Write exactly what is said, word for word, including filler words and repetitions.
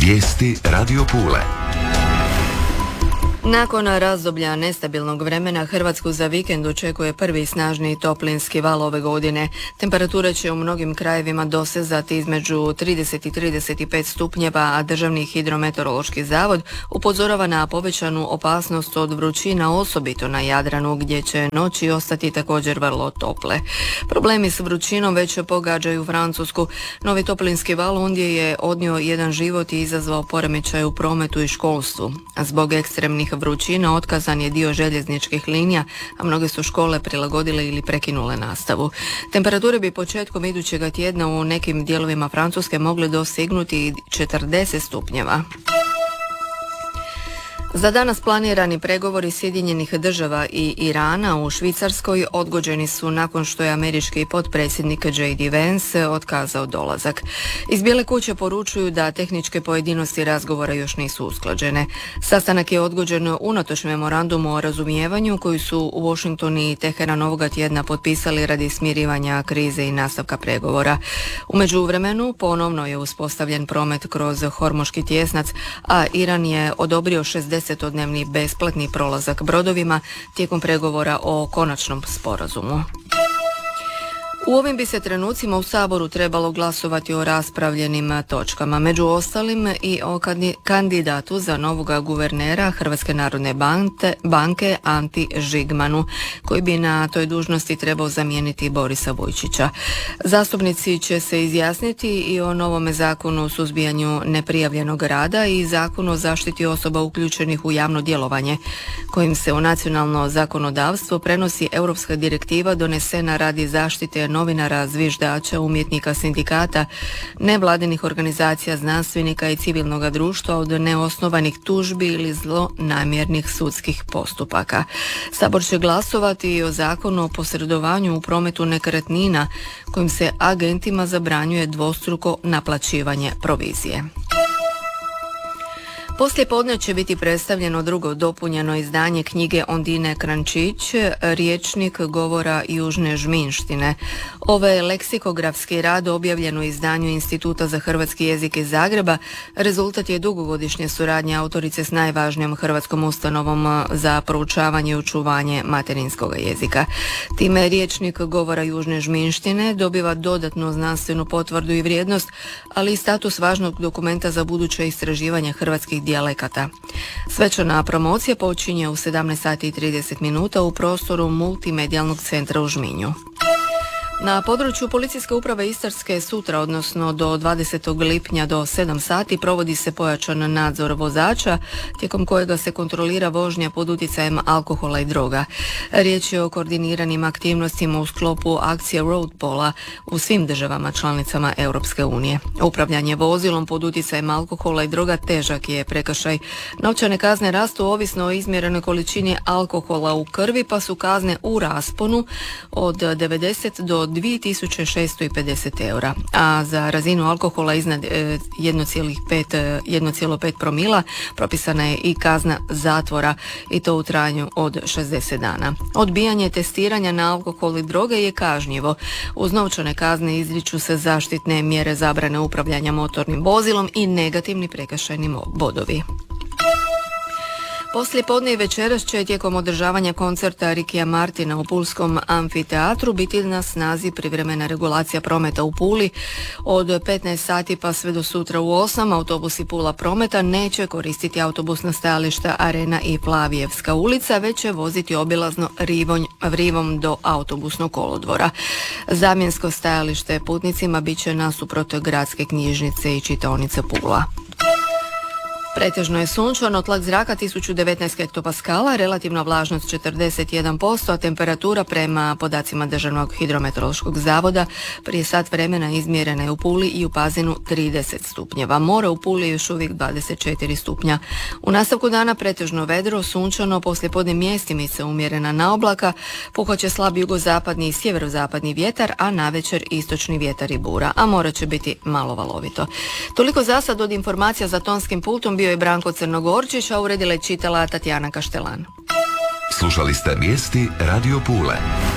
Vijesti Radio Pule. Nakon razdoblja nestabilnog vremena Hrvatsku za vikend očekuje prvi snažni toplinski val ove godine. Temperature će u mnogim krajevima dosezati između trideset i trideset pet stupnjeva, a Državni hidrometeorološki zavod upozorava na povećanu opasnost od vrućina, osobito na Jadranu, gdje će noći ostati također vrlo tople. Problemi s vrućinom već pogađaju Francusku. Novi toplinski val ondje je odnio jedan život i izazvao poremećaj u prometu i školstvu. Zbog ekstremnih vrućina otkazan je dio željezničkih linija, a mnoge su škole prilagodile ili prekinule nastavu. Temperature bi početkom idućega tjedna u nekim dijelovima Francuske mogle dosegnuti četrdeset stupnjeva. Za danas planirani pregovori Sjedinjenih država i Irana u Švicarskoj odgođeni su nakon što je američki potpredsjednik J D Vance otkazao dolazak. Iz Bijele kuće poručuju da tehničke pojedinosti razgovora još nisu usklađene. Sastanak je odgođen unatoč memorandumu o razumijevanju koji su Washington i Teheran ovoga tjedna potpisali radi smirivanja krize i nastavka pregovora. U međuvremenu ponovno je uspostavljen promet kroz Hormuški tjesnac, a Iran je odobrio šezdesetodnevni besplatni prolazak brodovima tijekom pregovora o konačnom sporazumu. U ovim bi se trenucima u Saboru trebalo glasovati o raspravljenim točkama, među ostalim i o kandidatu za novog guvernera Hrvatske narodne banke Anti Žigmanu, koji bi na toj dužnosti trebao zamijeniti Borisa Vujčića. Zastupnici će se izjasniti i o novome zakonu o suzbijanju neprijavljenog rada i zakonu o zaštiti osoba uključenih u javno djelovanje, kojim se u nacionalno zakonodavstvo prenosi europska direktiva donesena radi zaštite novinara, zviždača, umjetnika, sindikata, nevladinih organizacija, znanstvenika i civilnog društva od neosnovanih tužbi ili zlonamjernih sudskih postupaka. Sabor će glasovati i o zakonu o posredovanju u prometu nekretnina, kojim se agentima zabranjuje dvostruko naplaćivanje provizije. Poslije podne će biti predstavljeno drugo dopunjeno izdanje knjige Ondine Krančić, Riječnik govora južne Žminštine. Ovaj leksikografski rad objavljen u izdanju Instituta za hrvatski jezik iz Zagreba rezultat je dugogodišnje suradnje autorice s najvažnijom hrvatskom ustanovom za proučavanje i očuvanje materinskog jezika. Time Riječnik govora južne Žminštine dobiva dodatnu znanstvenu potvrdu i vrijednost, ali i status važnog dokumenta za buduće istraživanje hrvatskih dijalekata. Svečana promocija počinje u sedamnaest sati i trideset minuta u prostoru Multimedijalnog centra u Žminju. Na području Policijske uprave Istarske sutra, odnosno do dvadesetog lipnja do sedam sati, provodi se pojačan nadzor vozača, tijekom kojega se kontrolira vožnja pod utjecajem alkohola i droga. Riječ je o koordiniranim aktivnostima u sklopu akcije Road Pola u svim državama članicama Europske unije. Upravljanje vozilom pod utjecajem alkohola i droga težak je prekršaj. Novčane kazne rastu ovisno o izmjerenoj količini alkohola u krvi, pa su kazne u rasponu od devedeset do dvije tisuće šesto pedeset eura, a za razinu alkohola iznad jedan zarez pet promila propisana je i kazna zatvora, i to u trajanju od šezdeset dana. Odbijanje testiranja na alkohol i droge je kažnjivo. Uz novčane kazne izriču se zaštitne mjere zabrane upravljanja motornim vozilom i negativni prekršajni bodovi. Poslije podne i večeras će tijekom održavanja koncerta Rikija Martina u Pulskom amfiteatru biti na snazi privremena regulacija prometa u Puli. Od petnaest sati pa sve do sutra u osam autobusi Pula Prometa neće koristiti autobusna stajališta Arena i Plavijevska ulica, već će voziti obilazno Rivonj, Vrivom do autobusnog kolodvora. Zamjensko stajalište putnicima bit će nasuprot gradske knjižnice i čitaonice Pula. Pretežno je sunčano, tlak zraka tisuću devetnaest hektopaskala, relativna vlažnost četrdeset jedan posto, a temperatura prema podacima Državnog hidrometeorološkog zavoda prije sat vremena izmjerena je u Puli i u Pazinu trideset stupnjeva. More u Puli je još uvijek dvadeset četiri stupnja. U nastavku dana pretežno vedro, sunčano, poslijepodne mjestimice umjerena na oblaka, puhat slab jugozapadni i sjeverozapadni vjetar, a navečer istočni vjetar i bura, a more će biti malo valovito. Toliko za sad od informacija za tonskim pultom. Bio je Branko Crnogorčić, a uredila je čitala Tatjana Kaštelan. Slušali ste vijesti Radio Pule.